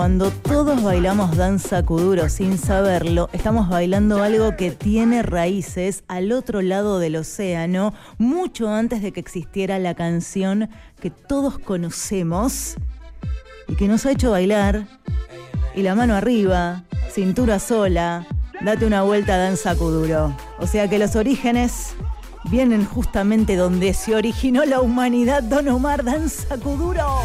Cuando todos bailamos danza kuduro sin saberlo, estamos bailando algo que tiene raíces al otro lado del océano, mucho antes de que existiera la canción que todos conocemos y que nos ha hecho bailar. Y la mano arriba, cintura sola, date una vuelta a danza kuduro. O sea que los orígenes vienen justamente donde se originó la humanidad. Don Omar, danza kuduro.